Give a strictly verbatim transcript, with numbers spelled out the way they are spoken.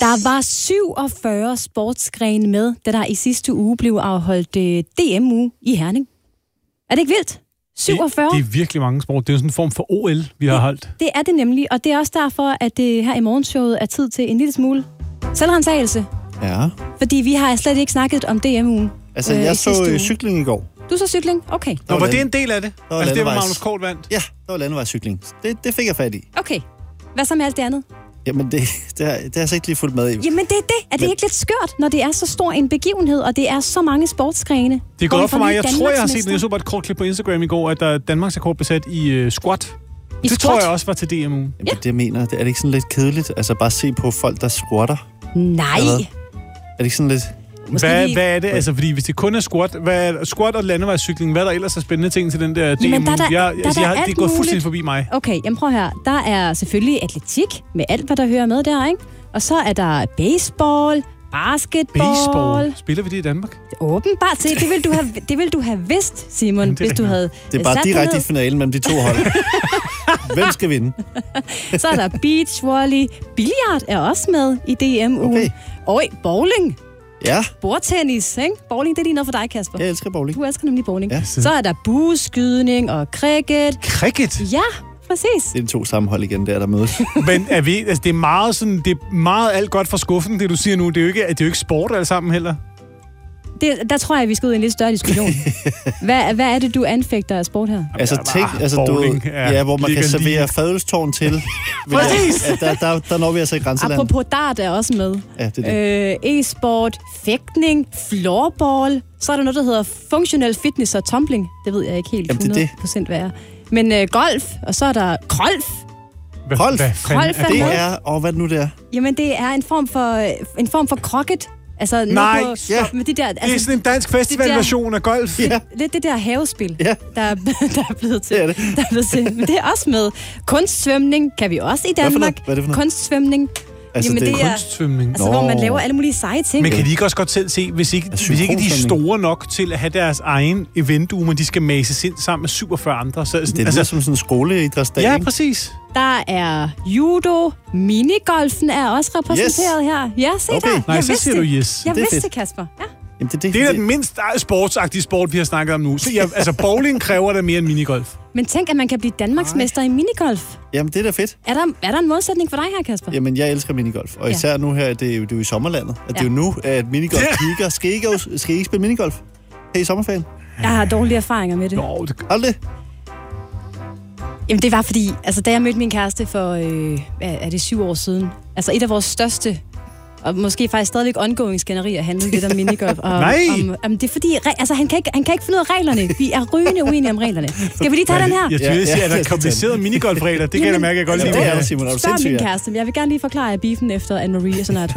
Der var syvogfyrre sportsgrene med, da der i sidste uge blev afholdt øh, D M-uge i Herning. Er det ikke vildt? syvogfyrre? Det, det er virkelig mange sport. Det er jo sådan en form for O L, vi har holdt. Det er det nemlig, og det er også derfor, at det her i morgenshowet er tid til en lille smule selvrensagelse. Ja. Fordi vi har slet ikke snakket om D M-ugen. Altså, øh, jeg så cykling i går. Du så cykling? Okay. Nå, var det en del af det? Der var altså, det var landevejs- Magnus Kort vandt? Ja, der var landevejscykling. Det, det fik jeg fat i. Okay. Hvad så med alt det andet? Jamen, det, det, har, det har jeg så ikke lige fulgt med i. Jamen, det er det. Er det Men... ikke lidt skørt, når det er så stor en begivenhed, og det er så mange sportsgrene? Det er gået op for mig. Jeg tror, jeg har set, jeg så bare et kort klip på Instagram i går, at der er Danmarks rekord besat i uh, squat. I det squat? Tror jeg også var til D M-ugen. Jamen, ja. Det jeg mener, det er det ikke sådan lidt kedeligt? Altså, bare se på folk, der squatter? Nej. Eller? Er det ikke sådan lidt... Hvad, hvad er det? Altså, fordi hvis det kun er squat, hvad er squat og landevejscykling, hvad er der ellers er spændende ting til den der D M-uge? Der, der, jeg, der, altså, der jeg, det er gået muligt. fuldstændig forbi mig. Okay, jamen prøv her. Der er selvfølgelig atletik, med alt, hvad der hører med der, ikke? Og så er der baseball, basketball. Baseball? Spiller vi det i Danmark? Åbenbart. Se, det vil du have, det vil du have vidst, Simon, det hvis du havde Det er bare direkte i finalen mellem de to hold. Hvem skal vinde? Så er der beach volley. Billard er også med i D M-ugen. Okay. Og bowling. Ja. Bordtennis, ikke? Bowling, det er lige noget for dig, Kasper. Jeg elsker bowling. Du elsker nemlig bowling. Ja. Så er der bueskydning og cricket. Cricket? Ja, præcis. Det er de to sammenhold igen, der der mødes. Men er vi, altså, det er meget sådan, det er meget alt godt fra skuffen, det du siger nu. Det er jo ikke, det er jo ikke sport alle sammen heller. Det, der tror jeg, vi skal ud i en lidt større diskussion. hvad, hvad er det, du anfægter af sport her? Altså, tænk, altså du, ja, hvor man kan servere fadølstårn til. Præcis! Ja, der, der, der når vi altså i grænseland. Apropos dart er også med. Ja, det er det. Øh, e-sport, fægtning, floorball. Så er der noget, der hedder functional fitness og tumbling. Det ved jeg ikke helt Jamen, det hundrede procent, hvad er. Men øh, golf, og så er der golf. Golf? Golf er det med. er, og hvad nu det er? Jamen, det er en form for, en form for croquet. Altså, Nej, på, ja. med de der, altså, det er sådan en dansk festivalversion af golf. Ja. Lidt det der havespil, ja. der, der er blevet til. Det er det. Der er blevet til. Men det er også med. Kunstsvømning kan vi også i Danmark. Hvad er det for noget? Kunstsvømning. Altså, Jamen, det er det er kunstsvømning. Altså, hvor man laver alle mulige seje ting. Men kan de ikke også godt selv se, hvis ikke, hvis ikke de er store nok til at have deres egen eventuge, men de skal mases ind sammen med syvogfyrre andre? Så, det er altså, som sådan en skoleidrætsdag. Ja, ikke? præcis. Der er judo, minigolfen er også repræsenteret Yes. her. Ja, se Okay. der. Nej, jeg så siger det. du yes. Jeg Det er vidste fedt. det, Kasper. Ja. Jamen, det, det, Det er den mindst sportsagtige sport, vi har snakket om nu. Så ja, altså, bowling kræver da mere end minigolf. Men tænk, at man kan blive Danmarksmester i minigolf. Jamen, det er da fedt. Er der, er der en modsætning for dig her, Kasper? Jamen, jeg elsker minigolf. Og især nu her, det er jo, det er jo i sommerlandet. At ja. Det er jo nu, at minigolf kigger. Skal I ikke, skal I ikke spille minigolf her i sommerferien? Jeg har dårlige erfaringer med det. Nå, det... Aldrig? Jamen, det var fordi, altså da jeg mødte min kæreste for, øh, er det syv år siden, altså et af vores største, og måske faktisk stadigvæk ongoing skænderier, handlede lidt om minigolf. Og, Nej! Om, om, det er fordi, altså han kan, ikke, han kan ikke finde ud af reglerne. Vi er rygende uenige om reglerne. Skal vi lige tage den her? Jeg synes, Ja, ja, at der er komplicerede minigolfregler. Det kan jeg da mærke, at jeg godt Jamen, lide. det er der, Simon. Er du Spørg sindssyg, min ja? kæreste. Jeg vil gerne lige forklare beefen efter Anne-Marie og sådan noget.